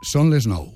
Són les 9.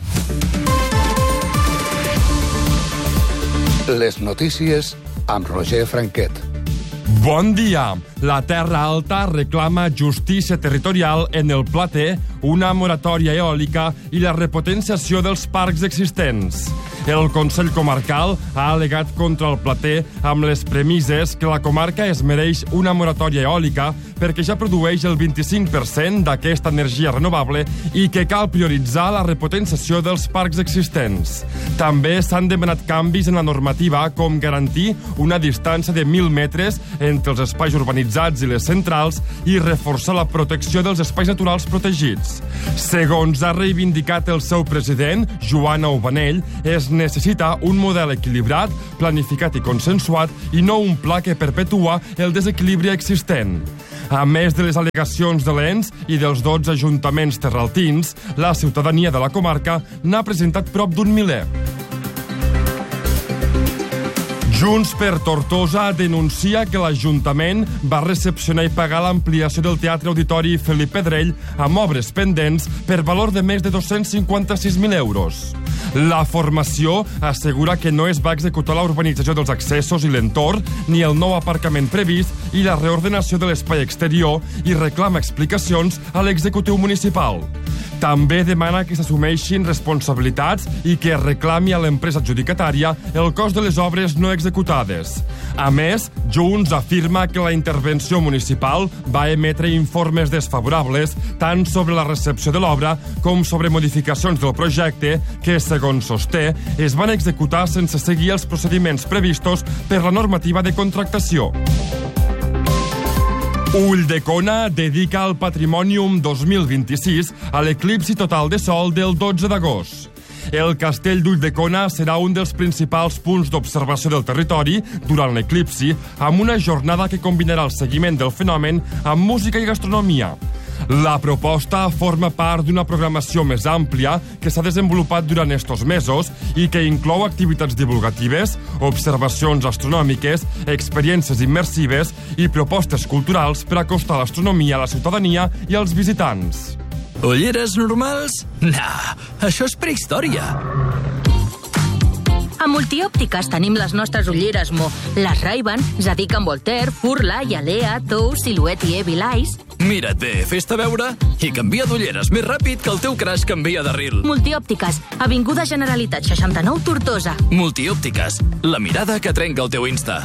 Les notícies amb Roger Franquet. Bon dia. La Terra Alta reclama justícia territorial en el Pla T, una moratòria eòlica i la repotenciació dels parcs existents. El Consell Comarcal ha al·legat contra el Pla T amb les premisses que la comarca es mereix una moratòria eòlica perquè ja produeix el 25% d'aquesta energia renovable i que cal prioritzar la repotenciació dels parcs existents. També s'han demanat canvis en la normativa com garantir una distància de 1.000 metres entre els espais urbanitzats i les centrals i reforçar la protecció dels espais naturals protegits. Segons ha reivindicat el seu president, Joan Aubanell, es necessita un model equilibrat, planificat i consensuat i no un pla que perpetua el desequilibri existent. A més de les al·legacions de l'ENS i dels 12 ajuntaments terraltins, la ciutadania de la comarca n'ha presentat prop d'un miler. Junts per Tortosa denuncia que l'Ajuntament va recepcionar i pagar l'ampliació del Teatre Auditori Felip Pedrell amb obres pendents per valor de més de 256.000 euros. La formació assegura que no es va executar la urbanització dels accessos i l'entorn, ni el nou aparcament previst i la reordenació de l'espai exterior i reclama explicacions a l'executiu municipal. També demana que s'assumeixin responsabilitats i que es reclami a l'empresa adjudicatària el cost de les obres no executades. A més, Junts afirma que la intervenció municipal va emetre informes desfavorables tant sobre la recepció de l'obra com sobre modificacions del projecte que, segons sosté, es van executar sense seguir els procediments previstos per la normativa de contractació. Ulldecona dedica el Patrimonium 2026 a l'eclipsi total de sol del 12 d'agost. El castell d'Ulldecona serà un dels principals punts d'observació del territori durant l'eclipsi, amb una jornada que combinarà el seguiment del fenomen amb música i gastronomia. La proposta forma part d'una programació més àmplia que s'ha desenvolupat durant estos mesos i que inclou activitats divulgatives, observacions astronòmiques, experiències immersives i propostes culturals per acostar l'astronomia a la ciutadania i als visitants. Ulleres normals? Nah, això és prehistòria. A Multiòptiques tenim les nostres ulleres Mo, les Ray-Ban, Zadig & Voltaire, Furla, Yalea, Tou, Silhouette i Evil Eyes. Mira't bé, fes-te veure i canvia d'ulleres més ràpid que el teu crash canvia de ril. Multiòptiques, Avinguda Generalitat 69, Tortosa. Multiòptiques, la mirada que trenca el teu Insta.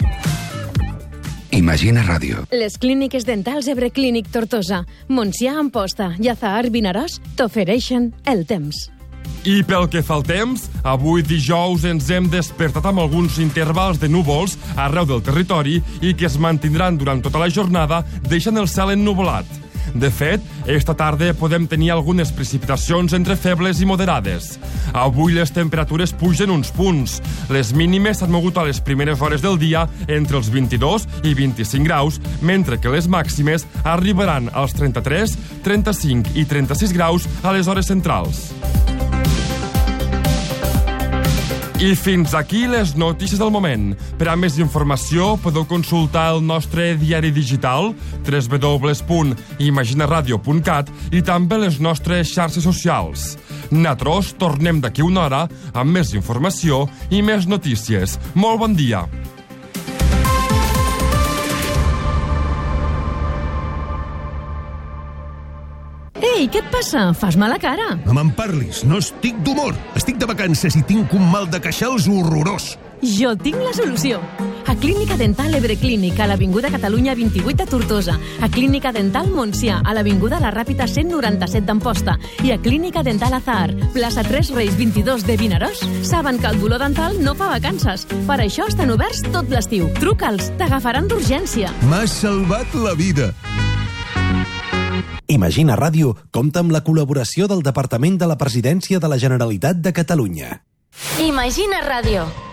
Imagina Ràdio. Les clíniques dentals Ebreclínic Tortosa, Montsià Amposta i Azahar Vinaròs t'ofereixen el temps. I pel que fa al temps, avui dijous ens hem despertat amb alguns intervals de núvols arreu del territori i que es mantindran durant tota la jornada, deixant el cel ennuvolat. De fet, esta tarda podem tenir algunes precipitacions entre febles i moderades. Avui les temperatures pugen uns punts. Les mínimes s'han mogut a les primeres hores del dia entre els 22 i 25 graus, mentre que les màximes arribaran als 33, 35 i 36 graus a les hores centrals. I fins aquí les notícies del moment. Per a més informació podeu consultar el nostre diari digital www.imaginaradio.cat i també les nostres xarxes socials. Nosaltres tornem d'aquí una hora amb més informació i més notícies. Molt bon dia! Ei, què et passa? Fas mala cara. No me'n parlis, no estic d'humor. Estic de vacances i tinc un mal de queixals horrorós. Jo tinc la solució. A Clínica Dental Ebreclínic, a l'Avinguda Catalunya 28 a Tortosa, a Clínica Dental Montsià, a l'Avinguda La Ràpita 197 d'Amposta i a Clínica Dental Azahar, plaça 3 Reis 22 de Vinaròs, saben que el dolor dental no fa vacances. Per això estan oberts tot l'estiu. Truca'ls, t'agafaran d'urgència. M'has salvat la vida. Imagina Ràdio compta amb la col·laboració del Departament de la Presidència de la Generalitat de Catalunya. Imagina Ràdio.